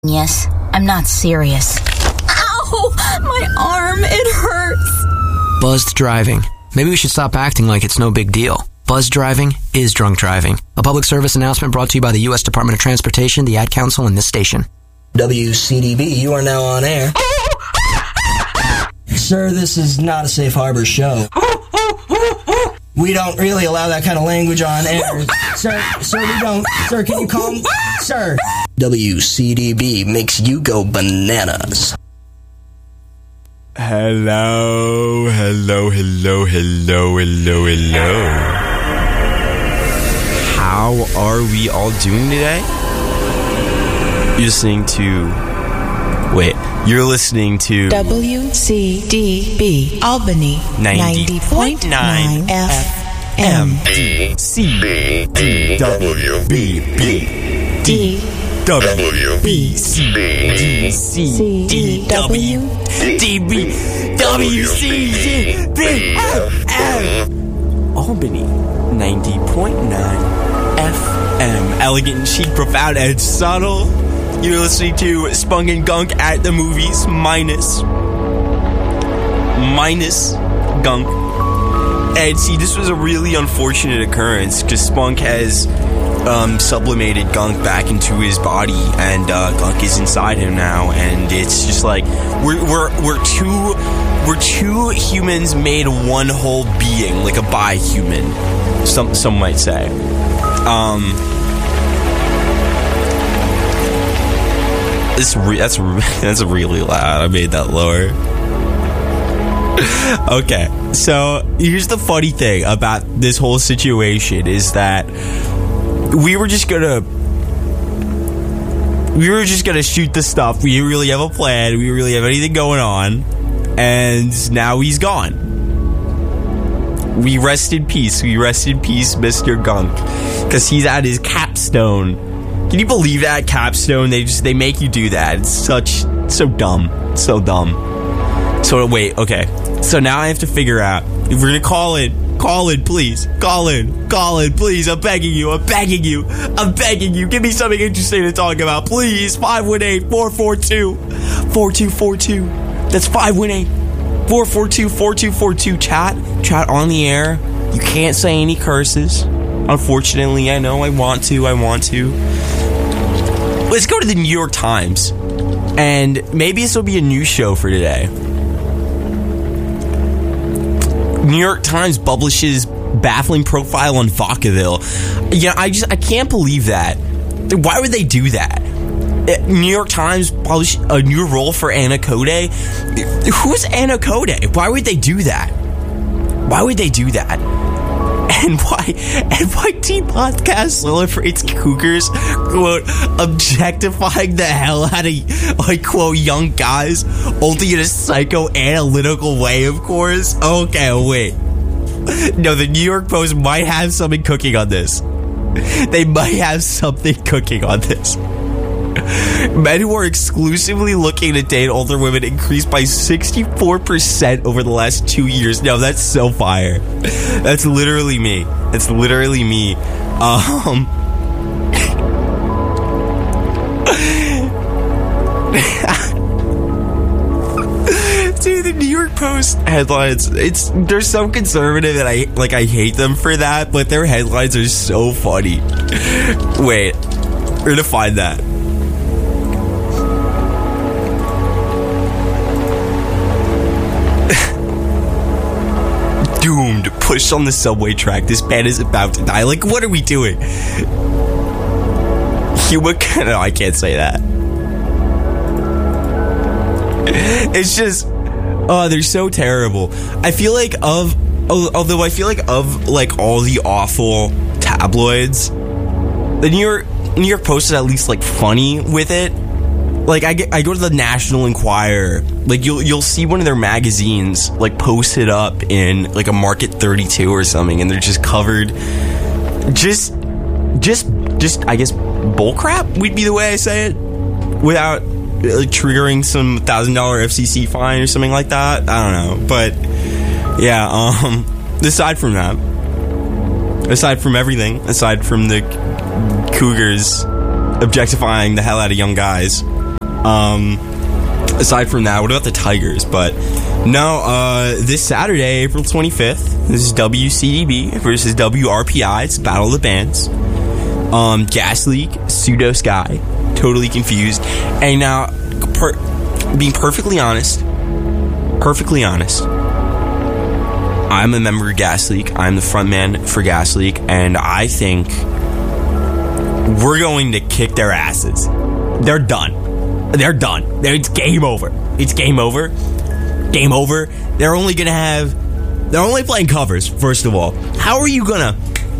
Yes, I'm not serious. Ow! My arm, it hurts. Buzzed driving. Maybe we should stop acting like it's no big deal. Buzzed driving is drunk driving. A public service announcement brought to you by the U.S. Department of Transportation, the Ad Council, and this station. WCDB, you are now on air. Sir, this is not a safe harbor show. We don't really allow that kind of language on air. Sir, we don't. Sir, can you calm? Sir. WCDB makes you go bananas. Hello. How are we all doing today? You're listening to WCDB Albany 90.9 FM Albany 90.9 FM. Elegant and chic, profound and subtle. You're listening to Spunk and Gunk at the movies, minus Gunk. And see, this was a really unfortunate occurrence because Spunk has sublimated Gunk back into his body, and Gunk is inside him now, and it's just like we're two humans made one whole being, like a bi-human. Some might say. That's really loud. I made that lower. Okay, so here's the funny thing about this whole situation is that we were just gonna shoot the stuff. We didn't really have a plan. We didn't really have anything going on, and now he's gone. We rest in peace. Mr. Gunk, because he's at his capstone. Can you believe that? Capstone, they make you do that. It's so dumb. So wait, okay. So now I have to figure out if we're gonna call in, please. Call in, please. I'm begging you. Give me something interesting to talk about, please. 518-442-4242. That's 518-442-4242. Chat on the air. You can't say any curses. Unfortunately, I know I want to. Let's go to the New York Times. And maybe this will be a new show for today. New York Times publishes baffling profile on Vacaville. Yeah, I can't believe that. Why would they do that? New York Times published a new role for Anna Code. Who's Anna Code? Why would they do that? NYT podcast celebrates cougars, quote, objectifying the hell out of, like, quote, young guys, only in a psychoanalytical way, of course. Okay, wait. No, the New York Post might have something cooking on this. Men who are exclusively looking to date older women increased by 64% over the last 2 years. No, that's so fire. That's literally me. Dude, the New York Post headlines, they're so conservative and I hate them for that, but their headlines are so funny. Wait, we're gonna find that. Doomed, pushed on the subway track. This man is about to die. Like, what are we doing? No, I can't say that. It's just, they're so terrible. I feel like of all the awful tabloids, the New York Post is at least, like, funny with it. Like, I go to the National Enquirer. Like, you'll see one of their magazines, like, posted up in, like, a Market 32 or something, and they're just covered. Just I guess, bullcrap would be the way I say it, without, like, triggering some $1,000 FCC fine or something like that. I don't know, but yeah. Aside from everything, aside from the cougars objectifying the hell out of young guys, Aside from that, what about the Tigers? But no, this Saturday, April 25th, this is WCDB versus WRPI. It's Battle of the Bands. Gas Leak, Pseudo Sky, totally confused. And now, being perfectly honest, I'm a member of Gas Leak. I'm the front man for Gas Leak, and I think we're going to kick their asses. They're done. It's game over. It's game over. Game over. They're only playing covers, first of all. How are you gonna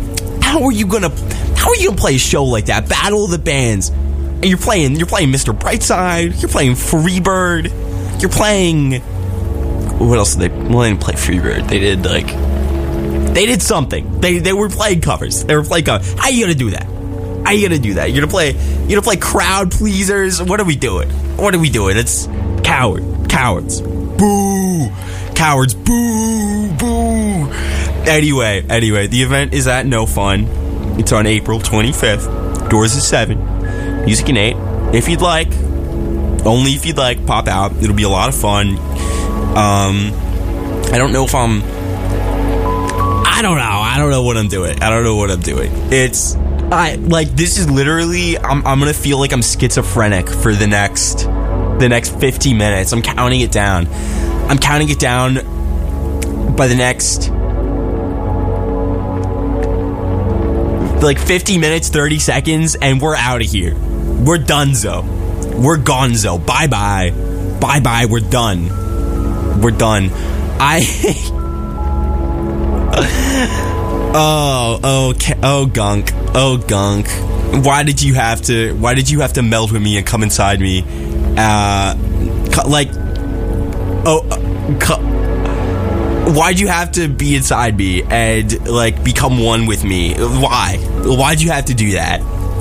play a show like that? Battle of the Bands. And you're playing Mr. Brightside, you're playing Freebird, you're playing, what else did they? Well, they didn't play Freebird. They did something. They were playing covers. How you gonna do that? You're gonna play crowd pleasers. What are we doing? It's cowards. Boo. Cowards. Boo. Anyway, the event is at No Fun. It's on April 25th. Doors is 7. Music in 8. If you'd like, only if you'd like, pop out. It'll be a lot of fun. I don't know what I'm doing. This is literally, I'm gonna feel like I'm schizophrenic for the next 50 minutes. I'm counting it down by the next 50 minutes, 30 seconds, and we're out of here. We're donezo. We're gonzo. Bye-bye. We're done. Oh, gunk. Why did you have to meld with me and come inside me? Why'd you have to be inside me and become one with me? Why'd you have to do that?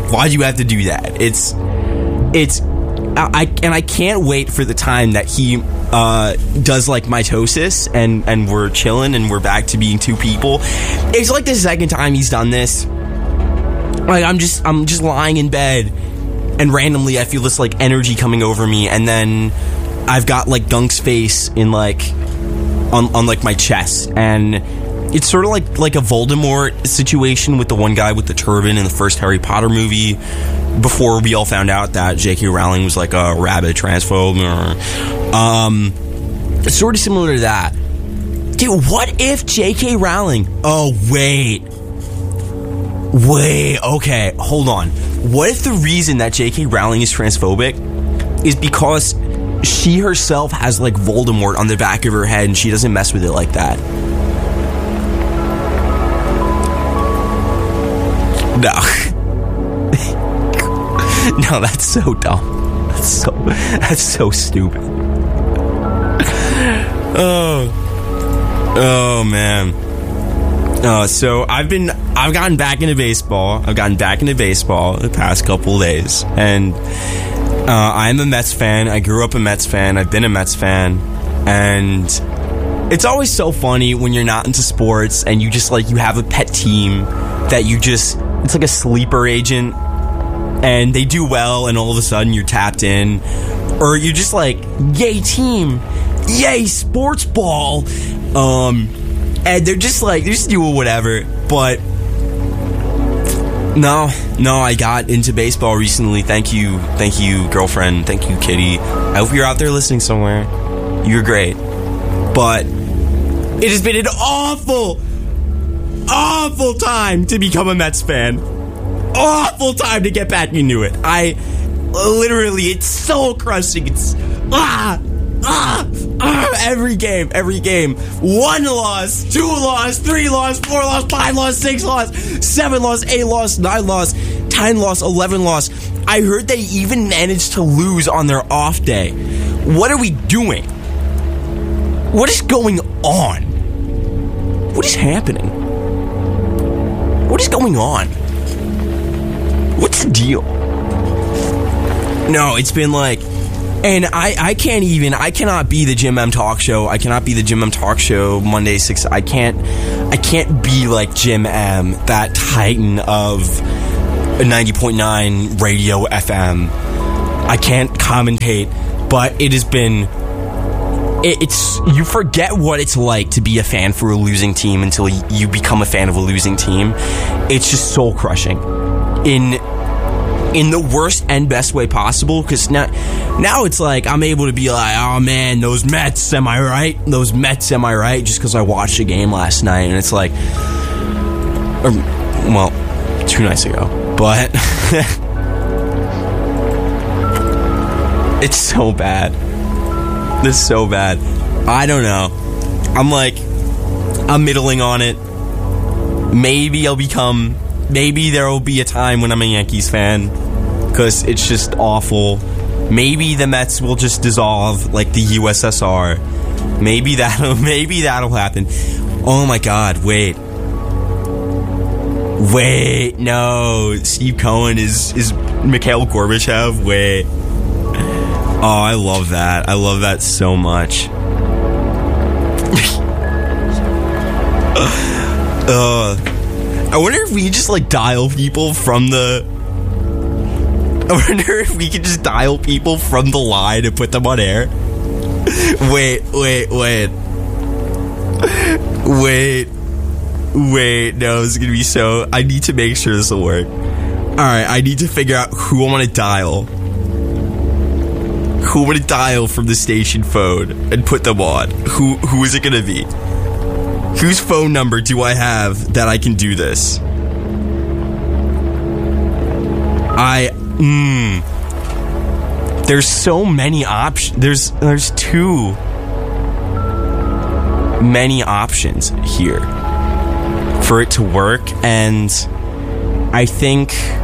I can't wait for the time that he does mitosis and we're chilling and we're back to being two people. It's the second time he's done this. I'm just lying in bed and randomly I feel this energy coming over me, and then I've got Gunk's face in on my chest, and it's sort of like a Voldemort situation with the one guy with the turban in the first Harry Potter movie, before we all found out that J.K. Rowling was a rabid transphobe. It's sort of similar to that. Dude, what if J.K. Rowling... Oh, wait, okay, hold on. What if the reason that J.K. Rowling is transphobic is because she herself has Voldemort on the back of her head and she doesn't mess with it like that? No. No, that's so dumb. That's so stupid. Oh man. So I've gotten back into baseball. The past couple of days, and I'm a Mets fan. I grew up a Mets fan. I've been a Mets fan, and it's always so funny when you're not into sports and you just you have a pet team that it's like a sleeper agent, and they do well, and all of a sudden you're tapped in, or you're just yay team, yay sports ball, and they're just doing whatever. But no, I got into baseball recently. Thank you, girlfriend. Thank you, kitty. I hope you're out there listening somewhere. You're great. But it has been an awful time to become a Mets fan. Awful time to get back into it. It's soul crushing. It's every game. 1 loss, 2 loss, 3 loss, 4 loss, 5 loss, 6 loss, 7 loss, 8 loss, 9 loss, 10 loss, 11 loss. I heard they even managed to lose on their off day. What are we doing? What is going on? What is happening? What is going on? What's the deal? No, it's been and I cannot be the Jim M Talk Show. I cannot be the Jim M Talk Show Monday 6. I can't be like Jim M, that titan of 90.9 radio FM. I can't commentate, but it has been... It's you forget what it's like to be a fan for a losing team until you become a fan of a losing team. It's just soul crushing in the worst and best way possible, because now it's like I'm able to be like, oh man, those Mets, am I right? Those Mets, am I right? Just because I watched a game last night, and it's like, well, 2 nights ago, but it's so bad. This is so bad. I don't know. I'm middling on it. Maybe there will be a time when I'm a Yankees fan, because it's just awful. Maybe the Mets will just dissolve like the USSR. Maybe that'll happen. Oh my God, wait, no. Steve Cohen is Mikhail Gorbachev. Wait. Oh, I love that. I love that so much. I wonder if we just like dial people from the... I wonder if we could just dial people from the line and put them on air. Wait. No, it's gonna be so... I need to make sure this will work. Alright, I need to figure out who I want to dial. Who would dial from the station phone and put them on? Who is it going to be? Whose phone number do I have that I can do this? There's so many options. There's too many options here for it to work, and I think